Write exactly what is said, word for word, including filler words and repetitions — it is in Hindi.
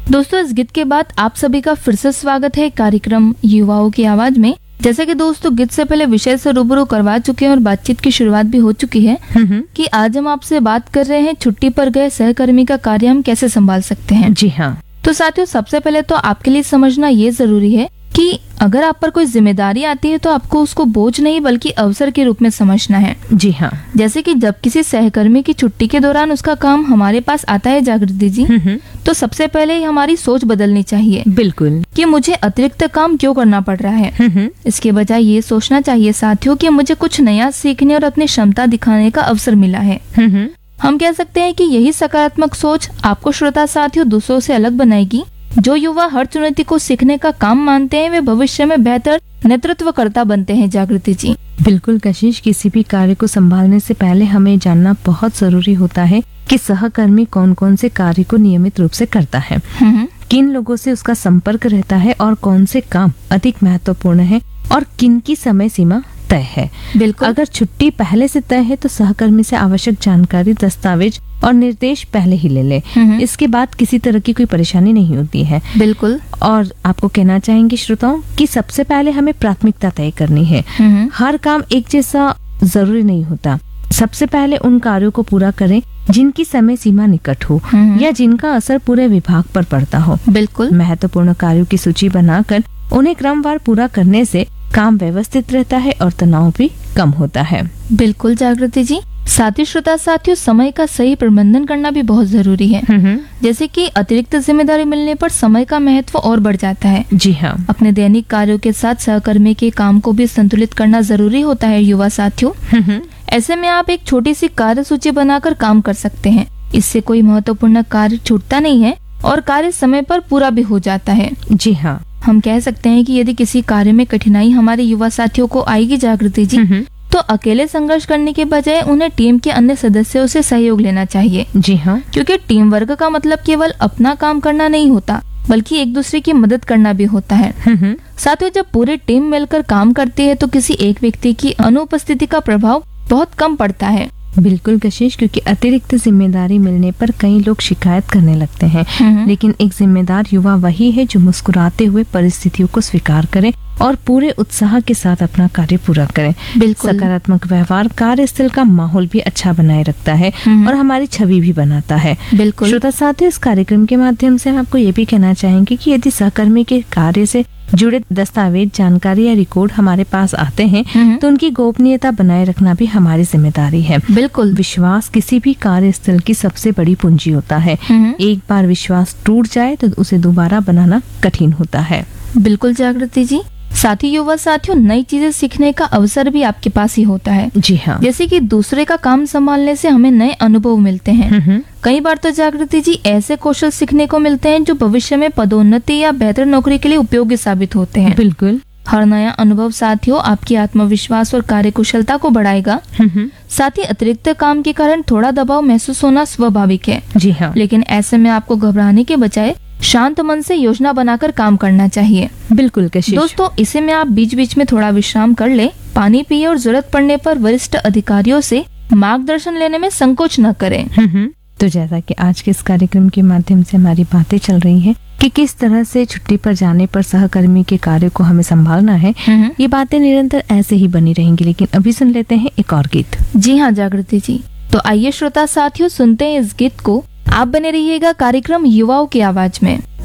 दोस्तों, इस गीत के बाद आप सभी का फिर से स्वागत है कार्यक्रम युवाओं की आवाज में। जैसे कि दोस्तों गीत से पहले विषय से रूबरू करवा चुके हैं और बातचीत की शुरुआत भी हो चुकी है कि आज हम आपसे बात कर रहे हैं छुट्टी पर गए सहकर्मी का कार्य हम कैसे संभाल सकते हैं। जी हाँ। तो साथियों, सबसे पहले तो आपके लिए समझना ये जरूरी है कि अगर आप पर कोई जिम्मेदारी आती है तो आपको उसको बोझ नहीं बल्कि अवसर के रूप में समझना है। जी हाँ। जैसे कि जब किसी सहकर्मी की छुट्टी के दौरान उसका काम हमारे पास आता है जागृति जी, तो सबसे पहले ही हमारी सोच बदलनी चाहिए। बिल्कुल। कि मुझे अतिरिक्त काम क्यों करना पड़ रहा है। इसके बजाय ये सोचना चाहिए साथियों कि मुझे कुछ नया सीखने और अपनी क्षमता दिखाने का अवसर मिला है। हम कह सकते हैं कि यही सकारात्मक सोच आपको श्रोता साथियों दूसरों से अलग बनाएगी। जो युवा हर चुनौती को सीखने का काम मानते हैं वे भविष्य में बेहतर नेतृत्वकर्ता बनते हैं। जागृति जी। बिल्कुल कशिश, किसी भी कार्य को संभालने से पहले हमें जानना बहुत जरूरी होता है कि सहकर्मी कौन कौन से कार्य को नियमित रूप से करता है, किन लोगों से उसका संपर्क रहता है और कौन से काम अधिक महत्वपूर्ण है और किन की समय सीमा तय है। बिल्कुल। अगर छुट्टी पहले से तय है तो सहकर्मी से आवश्यक जानकारी, दस्तावेज और निर्देश पहले ही ले ले। इसके बाद किसी तरह की कोई परेशानी नहीं होती है। बिल्कुल। और आपको कहना चाहेंगे श्रोताओं कि सबसे पहले हमें प्राथमिकता तय करनी है। हर काम एक जैसा जरूरी नहीं होता। सबसे पहले उन कार्यों को पूरा करें जिनकी समय सीमा निकट हो या जिनका असर पूरे विभाग पर पड़ता हो। बिल्कुल। महत्वपूर्ण कार्यों की सूची बनाकर उन्हें क्रमवार पूरा करने से काम व्यवस्थित रहता है और तनाव भी कम होता है। बिल्कुल जागृति जी। साथी श्रोता साथियों, समय का सही प्रबंधन करना भी बहुत जरूरी है। जैसे कि अतिरिक्त जिम्मेदारी मिलने पर समय का महत्व और बढ़ जाता है। जी हाँ। अपने दैनिक कार्यों के साथ सहकर्मी के काम को भी संतुलित करना जरूरी होता है युवा साथियों। ऐसे में आप एक छोटी सी कार्य सूची बनाकर काम कर सकते हैं। इससे कोई महत्वपूर्ण कार्य छूटता नहीं है और कार्य समय पर पूरा भी हो जाता है। जी हाँ। हम कह सकते हैं कि यदि किसी कार्य में कठिनाई हमारे युवा साथियों को आएगी जागृति जी, तो अकेले संघर्ष करने के बजाय उन्हें टीम के अन्य सदस्यों से सहयोग लेना चाहिए। जी हाँ। क्योंकि टीम वर्क का मतलब केवल अपना काम करना नहीं होता बल्कि एक दूसरे की मदद करना भी होता है। साथियों, जब पूरी टीम मिलकर काम करती है तो किसी एक व्यक्ति की अनुपस्थिति का प्रभाव बहुत कम पड़ता है। बिल्कुल कशिश, क्योंकि अतिरिक्त जिम्मेदारी मिलने पर कई लोग शिकायत करने लगते हैं, लेकिन एक जिम्मेदार युवा वही है जो मुस्कुराते हुए परिस्थितियों को स्वीकार करे और पूरे उत्साह के साथ अपना कार्य पूरा करे। बिल्कुल। सकारात्मक व्यवहार कार्यस्थल का माहौल भी अच्छा बनाए रखता है और हमारी छवि भी बनाता है। बिल्कुल। श्रोता साथियों, इस कार्यक्रम के माध्यम से हम आपको ये भी कहना चाहेंगे कि यदि सहकर्मी के कार्य से जुड़े दस्तावेज, जानकारी या रिकॉर्ड हमारे पास आते हैं तो उनकी गोपनीयता बनाए रखना भी हमारी जिम्मेदारी है। बिल्कुल। विश्वास किसी भी कार्यस्थल की सबसे बड़ी पूंजी होता है। एक बार विश्वास टूट जाए तो उसे दोबारा बनाना कठिन होता है। बिल्कुल जागृति जी। साथी युवा साथियों, नई चीजें सीखने का अवसर भी आपके पास ही होता है। जी हाँ। जैसे कि दूसरे का काम संभालने से हमें नए अनुभव मिलते हैं। कई बार तो जागृति जी ऐसे कौशल सीखने को मिलते हैं जो भविष्य में पदोन्नति या बेहतर नौकरी के लिए उपयोगी साबित होते हैं। बिल्कुल। हर नया अनुभव साथियों आपकी आत्मविश्वास और कार्यकुशलता को बढ़ाएगा। साथ ही अतिरिक्त काम के कारण थोड़ा दबाव महसूस होना स्वाभाविक है। जी हाँ। लेकिन ऐसे में आपको घबराने के बजाय शांत मन से योजना बनाकर काम करना चाहिए। बिल्कुल कशिश। दोस्तों, इसे में आप बीच बीच में थोड़ा विश्राम कर ले, पानी पिए और जरूरत पड़ने पर वरिष्ठ अधिकारियों से मार्गदर्शन लेने में संकोच न करें। तो जैसा कि आज के इस कार्यक्रम के माध्यम से हमारी बातें चल रही हैं कि किस तरह से छुट्टी पर जाने पर सहकर्मी के कार्य को हमें संभालना है, ये बातें निरंतर ऐसे ही बनी रहेंगी। लेकिन अभी सुन लेते हैं एक और गीत। जी हाँ जागृति जी। तो आइए श्रोता साथियों, सुनते हैं इस गीत को। आप बने रहिएगा कार्यक्रम युवाओं की आवाज में।